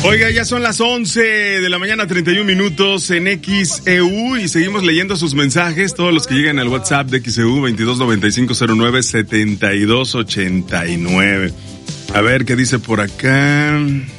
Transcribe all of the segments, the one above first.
Oiga, ya son las 11 de la mañana, 31 minutos en XEU y seguimos leyendo sus mensajes, todos los que llegan al WhatsApp de XEU 2295097289. A ver qué dice por acá.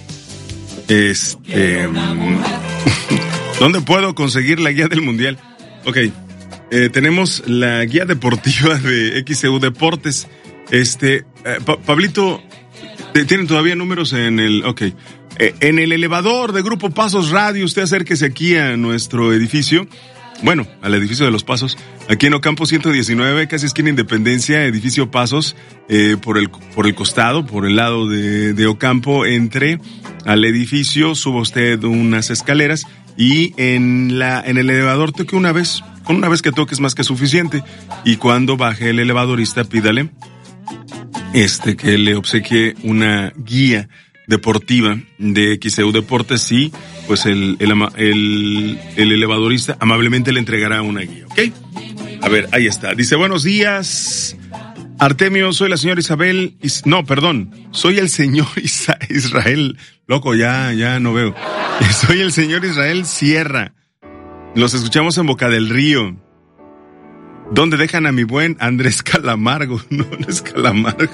¿Dónde puedo conseguir la guía del Mundial? Ok, tenemos la guía deportiva de XEU Deportes. Pablito, ¿tienen todavía números en el...? Ok. En el elevador de Grupo Pasos Radio, usted acérquese aquí a nuestro edificio, bueno, al edificio de los Pasos, aquí en Ocampo 119, casi esquina Independencia, edificio Pasos, por el costado, por el lado de Ocampo, entre al edificio, suba usted unas escaleras y en el elevador toque una vez, con una vez que toque es más que suficiente, y cuando baje el elevadorista pídale que le obsequie una guía deportiva de XEU Deportes y pues el elevadorista amablemente le entregará una guía, ¿ok? A ver, ahí está. Dice, buenos días, Artemio, soy la señora Isabel, soy el señor Israel, loco, ya no veo. Soy el señor Israel Sierra. Los escuchamos en Boca del Río. ¿Dónde dejan a mi buen Andrés Calamargo? No es Calamargo.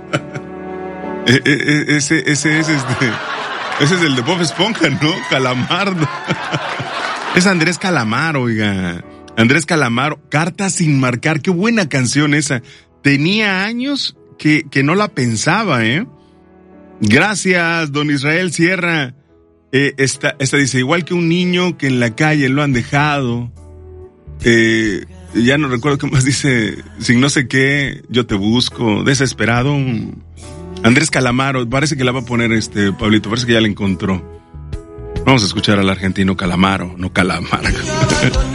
Ese es el de Bob Esponja, ¿no? Calamardo. Es Andrés Calamaro, oiga. Andrés Calamaro, Carta sin marcar, qué buena canción esa. Tenía años que no la pensaba, ¿eh? Gracias, don Israel Sierra. Esta dice, igual que un niño que en la calle lo han dejado. Ya no recuerdo qué más dice, sin no sé qué, yo te busco, desesperado. Andrés Calamaro, parece que la va a poner Pablito, parece que ya la encontró. Vamos a escuchar al argentino Calamaro, no Calamargo.